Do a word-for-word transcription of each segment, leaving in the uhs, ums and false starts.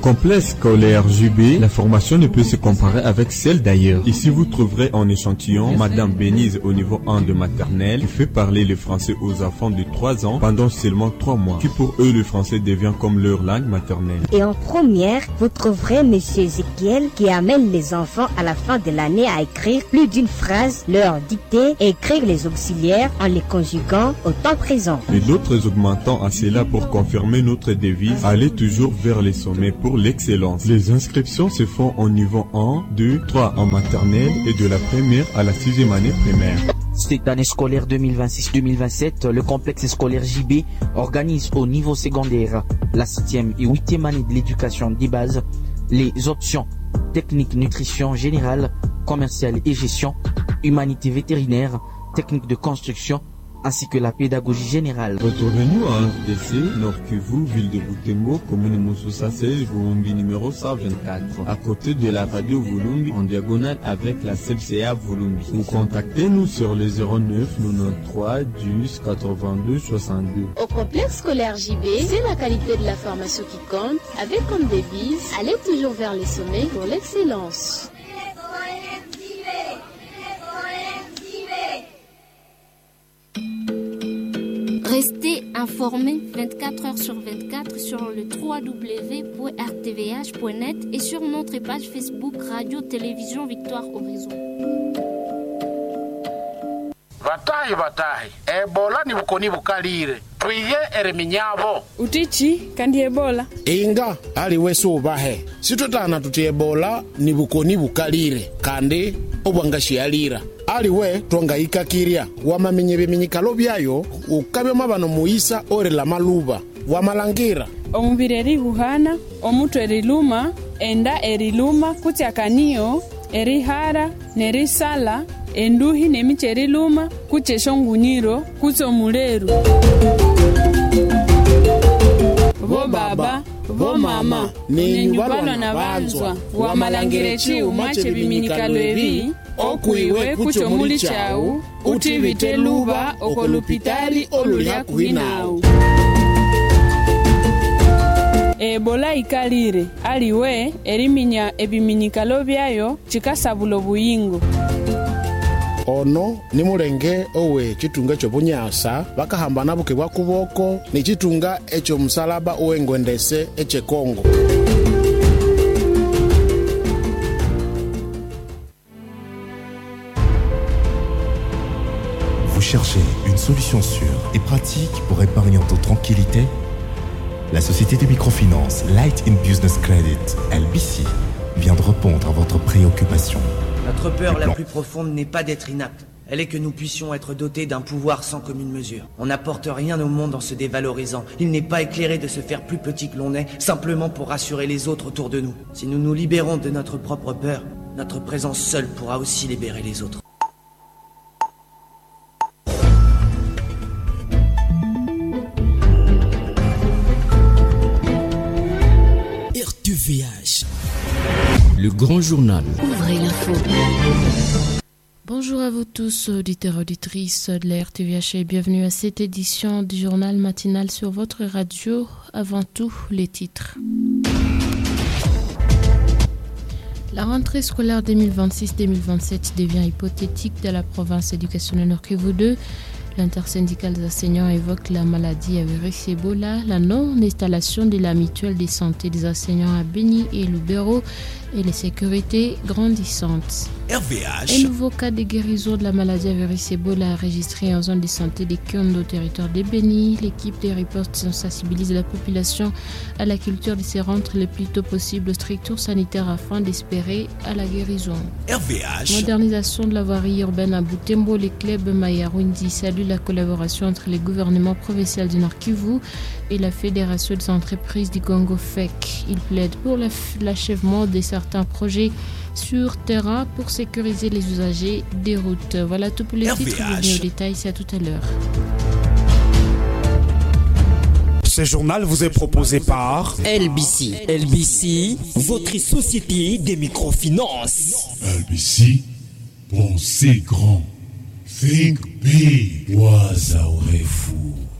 complexe scolaire J B, la formation ne peut se comparer avec celle d'ailleurs. Ici, vous trouverez en échantillon Madame Bénise au niveau un de maternelle qui fait parler le français aux enfants de trois ans pendant seulement trois mois, qui pour eux le français devient comme leur langue maternelle. Et en première, vous trouverez Monsieur Ezekiel qui amène les enfants à la fin de l'année à écrire plus d'une phrase, leur dicter et écrire les auxiliaires en les conjuguant au temps présent. Et d'autres augmentant à cela pour confirmer notre devise, aller toujours vers les sommets pour l'excellence. Les inscriptions se font au niveau un, deux, trois en maternelle et de la première à la sixième année primaire. Cette année scolaire deux mille vingt-six deux mille vingt-sept, le complexe scolaire J B organise au niveau secondaire la septième et huitième année de l'éducation des bases, les options technique nutrition générale, commerciale et gestion, humanité vétérinaire, technique de construction, ainsi que la pédagogie générale. Retrouvez-nous à F D C, Nord Kivu, ville de Butembo, commune Moussoussa seize, Volumbi numéro cent vingt-quatre, à côté de la radio Volumbi, en diagonale avec la C L C A Volumbi. Vous contactez-nous sur le zéro neuf quatre-vingt-treize dix quatre-vingt-deux soixante-deux. Au complexe scolaire J B, c'est la qualité de la formation qui compte, avec comme devise, aller toujours vers les sommets pour l'excellence. Restez informés vingt-quatre heures sur vingt-quatre sur le w w w point r t v h point net et sur notre page Facebook Radio Télévision Victoire Horizon. Batahi batahi, Ebola ni bukoni bukalire, tuiye ereminyabo. Utichi kandi Ebola. Inga, ali wesu ubahe. Situtana tuti Ebola ni bukoni bukalire, kandi obwangashi alira. Ali we twanga ikakiria wamamenye biminyikalo byayo ukabe mabano muisa ore la maluba wamalangira omubiri erihuhana omutu eriluma enda eriluma kutya kaniyo erihara nerisala enduhi nemiche eriluma kutya shongunyiro kutya omuleru bo baba bo mama nenyubano na banzwa wamalangire chi umache biminyikalo ebi okuiwe kucho muli chau utivite luba okolupitali olulia kuhinau. Ebola ikalire aliwe eriminya ebiminyikalo byayo chikasabulo buyingo. Ono ni mulenge owe chitunga chobunyasa bakahambana buke bwa kuboko ni chitunga echo musalaba owengwendese eche Kongo. Cherchez une solution sûre et pratique pour épargner en toute tranquillité? La société de microfinance Light in Business Credit, L B C, vient de répondre à votre préoccupation. Notre peur la plus profonde n'est pas d'être inapte. Elle est que nous puissions être dotés d'un pouvoir sans commune mesure. On n'apporte rien au monde en se dévalorisant. Il n'est pas éclairé de se faire plus petit que l'on est, simplement pour rassurer les autres autour de nous. Si nous nous libérons de notre propre peur, notre présence seule pourra aussi libérer les autres. V H. Le grand journal. Ouvrez l'info. Bonjour à vous tous, auditeurs et auditrices de la R T V H et bienvenue à cette édition du journal matinal sur votre radio. Avant tout, les titres. La rentrée scolaire deux mille vingt-six deux mille vingt-sept devient hypothétique dans la province éducationnelle Nord Kivu deux. L'intersyndicale des enseignants évoque la maladie à virus Ebola, la non-installation de la mutuelle de santé des enseignants à Beni et Lubero et les sécurités grandissantes. R V H. Un nouveau cas de guérison de la maladie à virus Ebola enregistré en zone de santé de Kyondo au territoire de Beni. L'équipe de ripostes sensibilise la population à la culture de se rendre le plus tôt possible aux structures sanitaires afin d'espérer à la guérison. R V H. Modernisation de la voirie urbaine à Butembo, les clubs Mayarundi saluent la collaboration entre les gouvernements provinciaux du Nord Kivu et la Fédération des entreprises du Congo F E C. Ils plaident pour l'achèvement de certains projets sur terrain pour sécuriser les usagers des routes. Voilà tout pour les R V H. titres. Bienvenue au détail, c'est à tout à l'heure. Ce journal vous est proposé par L B C. L B C, votre société des microfinances. L B C, pensez grand. Think big. Waza urefu.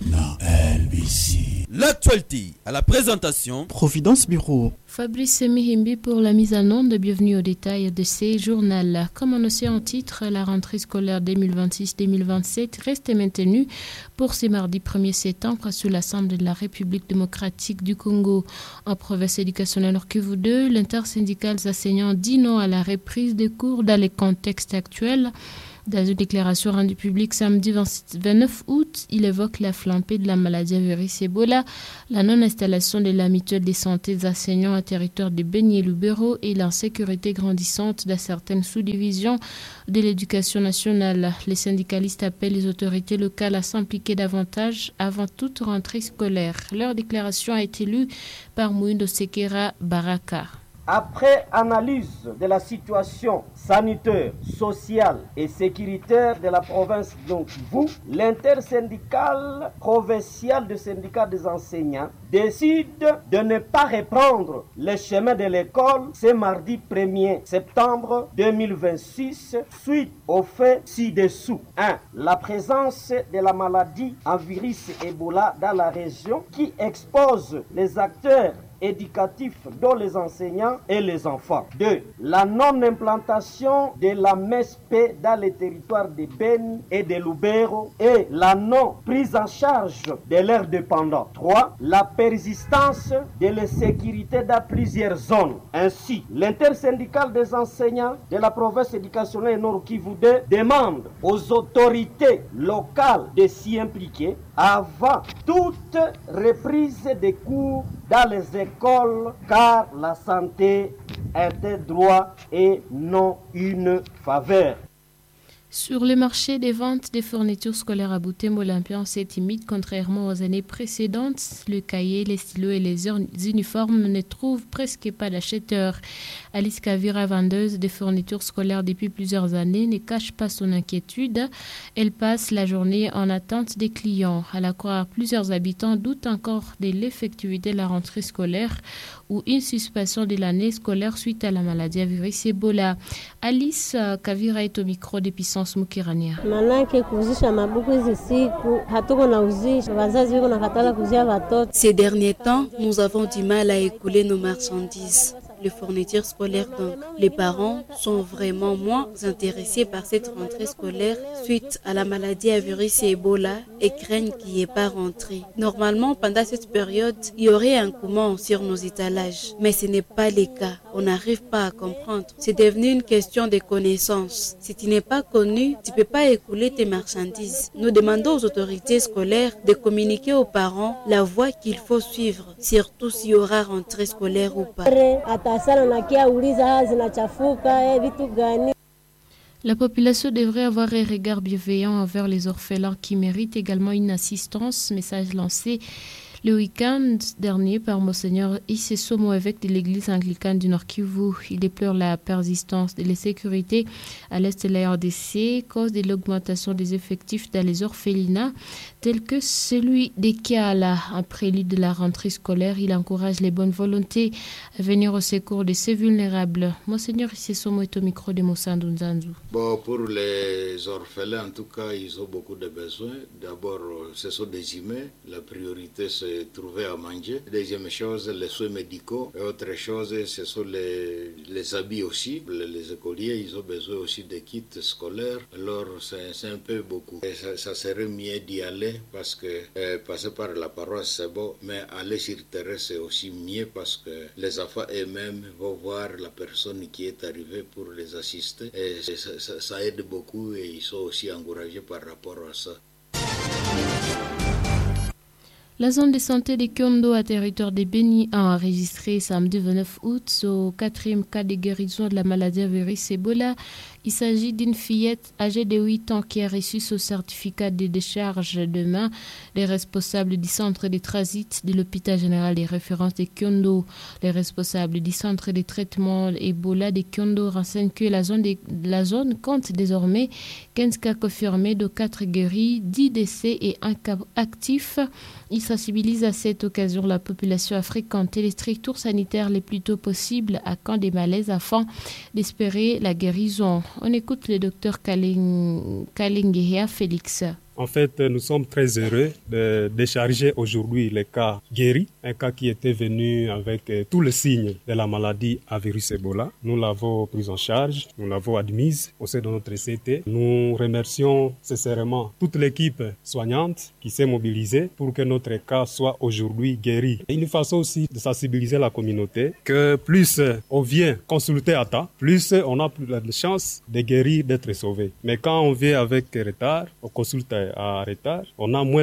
na L B C. L'actualité à la présentation Providence Bureau. Fabrice Semihimbi pour la mise en onde. Bienvenue au détail de ces journaux. Comme annoncé en titre, la rentrée scolaire deux mille vingt-six deux mille vingt-sept reste maintenue pour ce mardi premier septembre sous l'Assemblée de la République démocratique du Congo. En province éducationnelle Nord Kivu deux, l'intersyndicale enseignants dit non à la reprise des cours dans le contexte actuel. Dans une déclaration rendue publique samedi vingt-neuf août, il évoque la flambée de la maladie à virus Ebola, la non-installation de la mutuelle de santé des enseignants à territoire de Beni et Lubero et l'insécurité grandissante de certaines sous-divisions de l'éducation nationale. Les syndicalistes appellent les autorités locales à s'impliquer davantage avant toute rentrée scolaire. Leur déclaration a été lue par Mouindo Sekera Baraka. Après analyse de la situation sanitaire, sociale et sécuritaire de la province de Kivu, l'intersyndicale provinciale du syndicat des enseignants décide de ne pas reprendre le chemin de l'école ce mardi premier septembre deux mille vingt-six suite aux faits ci-dessous. un. La présence de la maladie en virus Ebola dans la région qui expose les acteurs éducatifs dont les enseignants et les enfants. deux. La non-implantation de la M S P dans les territoires de Beni et de Lubero et la non-prise en charge de leurs dépendants. trois. La persistance de l'insécurité dans plusieurs zones. Ainsi, l'intersyndicale des enseignants de la province éducationnelle Nord Kivu deux demande aux autorités locales de s'y impliquer avant toute reprise des cours dans les écoles, car la santé est un droit et non une faveur. Sur le marché des ventes des fournitures scolaires à Butembo, l'ambiance est timide. Contrairement aux années précédentes, le cahier, les stylos et les uniformes ne trouvent presque pas d'acheteurs. Alice Kavira, vendeuse des fournitures scolaires depuis plusieurs années, ne cache pas son inquiétude. Elle passe la journée en attente des clients. À la croire, plusieurs habitants doutent encore de l'effectivité de la rentrée scolaire ou une suspension de l'année scolaire suite à la maladie à virus Ebola. Alice Kavira est au micro d'Épicence Mukirania. Ces derniers temps, nous avons du mal à écouler nos marchandises. Les fournitures scolaires donc. Les parents sont vraiment moins intéressés par cette rentrée scolaire suite à la maladie à virus et Ebola et craignent qu'il n'y ait pas rentré. Normalement, pendant cette période, il y aurait un comment sur nos étalages. Mais ce n'est pas le cas. On n'arrive pas à comprendre. C'est devenu une question de connaissance. Si tu n'es pas connu, tu ne peux pas écouler tes marchandises. Nous demandons aux autorités scolaires de communiquer aux parents la voie qu'il faut suivre, surtout s'il y aura rentrée scolaire ou pas. La population devrait avoir un regard bienveillant envers les orphelins qui méritent également une assistance. Message lancé le week-end dernier par Monseigneur Issé Somo, évêque de l'église anglicane du Nord Kivu. Il déplore la persistance de l'insécurité à l'est de la R D C, cause de l'augmentation des effectifs dans les orphelinats, tels que celui des Kiala. En prélude de la rentrée scolaire, il encourage les bonnes volontés à venir au secours de ces vulnérables. Monseigneur Issé Somo est au micro de Moussandou Nzanzou. Bon, pour les orphelins, en tout cas, ils ont beaucoup de besoins. D'abord, ce sont des humains. La priorité, c'est trouver à manger. Deuxième chose, les soins médicaux. Et autre chose, ce sont les, les habits aussi. Les, les écoliers, ils ont besoin aussi de kits scolaires. Alors, c'est un peu beaucoup. Et ça, ça serait mieux d'y aller parce que euh, passer par la paroisse, c'est bon. Mais aller sur le terrain, c'est aussi mieux parce que les enfants eux-mêmes vont voir la personne qui est arrivée pour les assister. Et ça, ça, ça aide beaucoup et ils sont aussi encouragés par rapport à ça. La zone de santé de Kyondo à territoire de Beni a enregistré samedi vingt-neuf août au quatrième cas de guérison de la maladie à virus Ebola. Il s'agit d'une fillette âgée de huit ans qui a reçu son certificat de décharge demain. Les responsables du centre de transit de l'hôpital général des références de Kyondo, les responsables du centre de traitement Ebola de Kyondo renseignent que la zone, de, la zone compte désormais quinze cas confirmés, dont quatre guéris, dix décès et un cas actif. Il sensibilise à cette occasion la population à fréquenter les structures sanitaires les plus tôt possible à camp des malaises afin d'espérer la guérison. On écoute le docteur Kalingehea Félix. En fait, nous sommes très heureux de décharger aujourd'hui le cas guéri, un cas qui était venu avec tous les signes de la maladie à virus Ebola. Nous l'avons prise en charge, nous l'avons admise au sein de notre C T. Nous remercions sincèrement toute l'équipe soignante qui s'est mobilisée pour que notre cas soit aujourd'hui guéri. Et une façon aussi de sensibiliser la communauté que plus on vient consulter à temps, plus on a plus de chances de guérir, d'être sauvé. Mais quand on vient avec retard, on consulte à retard, on a moins